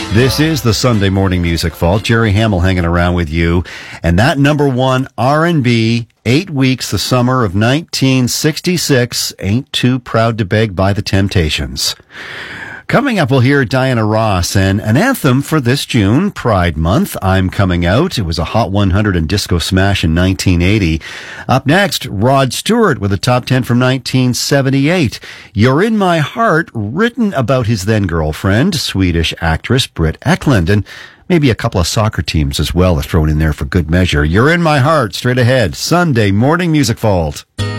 This is the Sunday Morning Music Vault. Jerry Hamill hanging around with you. And that number one R&B, 8 weeks, the summer of 1966, Ain't Too Proud to Beg by the Temptations. Coming up, we'll hear Diana Ross and an anthem for this June, Pride Month, I'm Coming Out. It was a Hot 100 and disco smash in 1980. Up next, Rod Stewart with a top 10 from 1978. You're in My Heart, written about his then girlfriend, Swedish actress Britt Ekland, and maybe a couple of soccer teams as well are thrown in there for good measure. You're in My Heart, straight ahead, Sunday Morning Music Vault.